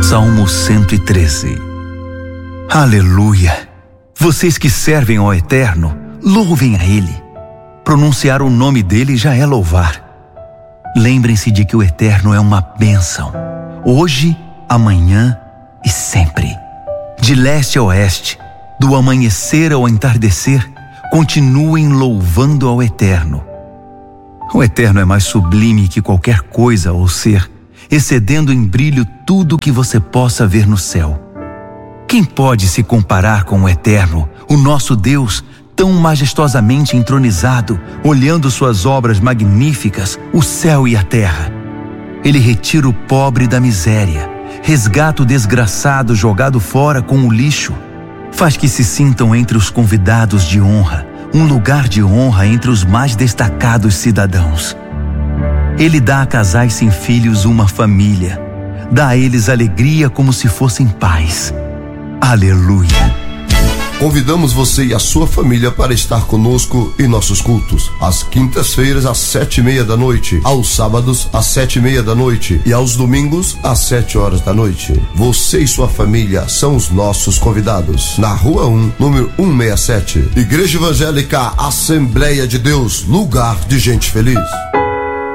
Salmo 113. Aleluia! Vocês que servem ao Eterno, louvem a Ele. Pronunciar o nome dele já é louvar. Lembrem-se de que o Eterno é uma bênção, hoje, amanhã e sempre. De leste a oeste, do amanhecer ao entardecer, continuem louvando ao Eterno. O Eterno é mais sublime que qualquer coisa ou ser, excedendo em brilho tudo que você possa ver no céu. Quem pode se comparar com o Eterno, o nosso Deus, tão majestosamente entronizado, olhando suas obras magníficas, o céu e a terra? Ele retira o pobre da miséria, resgata o desgraçado jogado fora com o lixo, faz que se sintam entre os convidados de honra, um lugar de honra entre os mais destacados cidadãos. Ele dá a casais sem filhos uma família, dá a eles alegria como se fossem pais. Aleluia! Convidamos você e a sua família para estar conosco em nossos cultos. Às quintas-feiras, às 7:30 da noite. Aos sábados, às 7:30 da noite. E aos domingos, às 7 horas da noite. Você e sua família são os nossos convidados. Na Rua 1, número 167. Igreja Evangélica Assembleia de Deus, lugar de gente feliz.